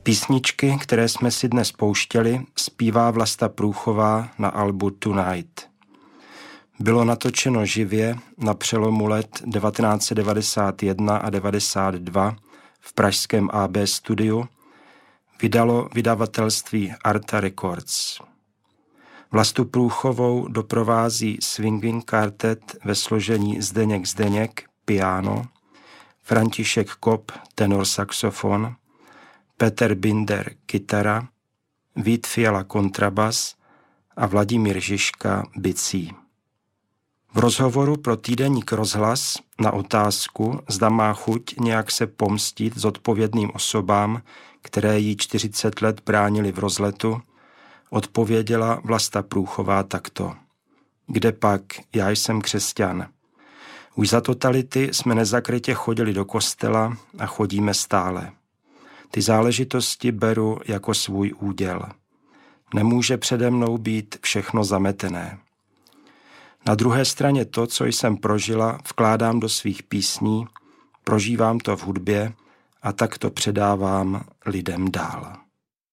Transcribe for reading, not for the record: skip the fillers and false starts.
Písničky, které jsme si dnes pouštěli, zpívá Vlasta Průchová na albu Tonight. Bylo natočeno živě na přelomu let 1991 a 92 v pražském AB studiu, vydalo vydavatelství Arta Records. Vlastu Průchovou doprovází swinging quartet ve složení Zdeněk piano, František Kop tenor saxofon, Petr Binder kytara, Vít Fiala kontrabas a Vladimír Žižka bicí. V rozhovoru pro týdeník Rozhlas na otázku, zda má chuť nějak se pomstit zodpovědným osobám, které jí 40 let bránili v rozletu, odpověděla Vlasta Průchová takto. Kde pak, já jsem křesťan. Už za totality jsme nezakrytě chodili do kostela a chodíme stále. Ty záležitosti beru jako svůj úděl. Nemůže přede mnou být všechno zametené. Na druhé straně to, co jsem prožila, vkládám do svých písní, prožívám to v hudbě a tak to předávám lidem dál.